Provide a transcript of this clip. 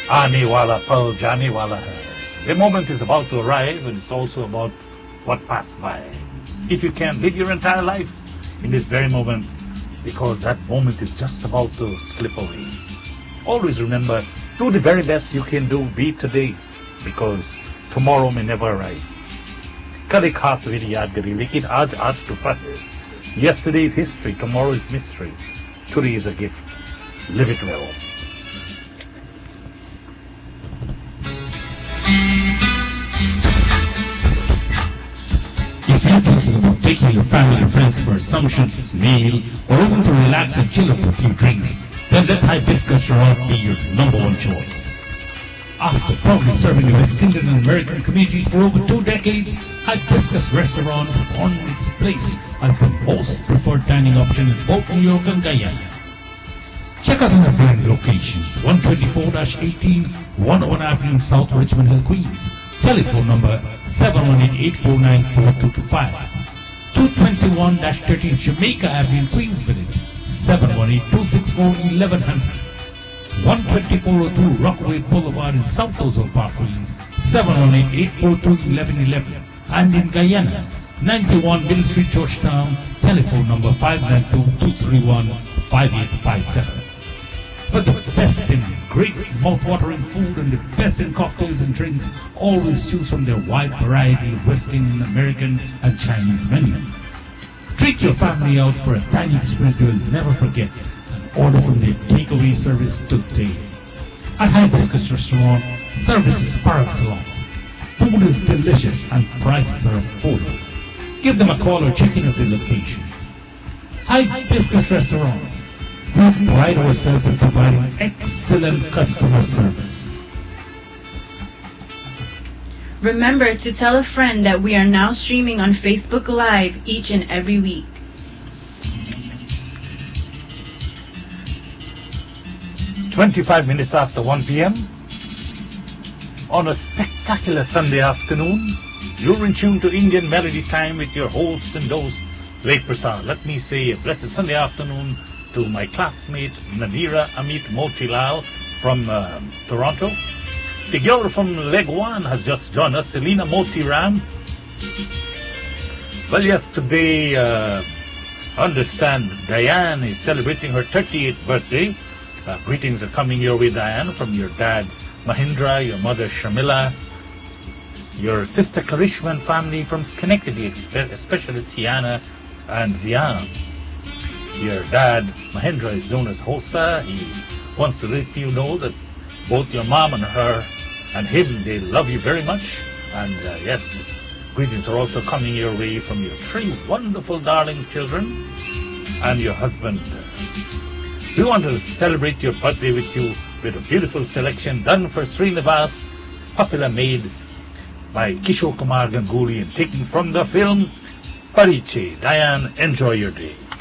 Aane wala pal, jaane wala hai. The moment is about to arrive, and it's also about what passed by. If you can live your entire life in this very moment, because that moment is just about to slip away. Always remember, do the very best you can do, be today, because tomorrow may never arrive. कल एक खास मेरी याद करी, लेकिन आज तो पास है. Yesterday is history, tomorrow is mystery. Today is a gift. Live it well. If you're thinking about taking your family and friends for a sumptuous meal, or even to relax and chill for a few drinks, then let Hibiscus Restaurant be your number one choice. After proudly serving the West Indian and American communities for over 2 decades, Hibiscus Restaurant has earned its place as the most preferred dining option in both New York and Guyana. Check out our brand locations: 124-18, 101 Avenue, South Richmond Hill, Queens. Telephone number 718-494-4225. 221-13 Jamaica Avenue, Queens Village. 718-264-1100. 12402 Rockaway Boulevard in South Ozone Park, Queens. 718-842-1111. And in Guyana, 91 Middle Street, Georgetown. Telephone number 592-231-5857. For the best in great mouth-watering food and the best in cocktails and drinks, always choose from their wide variety of West Indian, American, and Chinese menu. Treat your family out for a dining experience you will never forget, and order from their takeaway service today. At Hibiscus Restaurant, service is par excellence. Food is delicious and prices are affordable. Give them a call or check in at their locations. Hibiscus Restaurants. We pride ourselves in providing excellent customer service. Remember to tell a friend that we are now streaming on Facebook Live each and every week. "25 after 1 p.m. on a spectacular Sunday afternoon, you're in tune to Indian Melody Time with your host and host, Ved Prasad. Let me say a blessed Sunday afternoon to my classmate Nadira Amit Motilal from Toronto. The girl from Leguan has just joined us, Selena Motiram. Well, yes, today, understand Diane is celebrating her 38th birthday. Greetings are coming your way, Diane, from your dad Mahindra, your mother Shamila, your sister Karishma and family from Schenectady, especially Tiana and Ziana. Your dad Mahindra is known as Hosa. He wants to let you know that both your mom and her and him, they love you very much. And yes, greetings are also coming your way from your 3 wonderful darling children and your husband. We want to celebrate your birthday with you with a beautiful selection done for Srinivas, popular made by Kishore Kumar Ganguly and taken from the film Pariche. Diane, enjoy your day.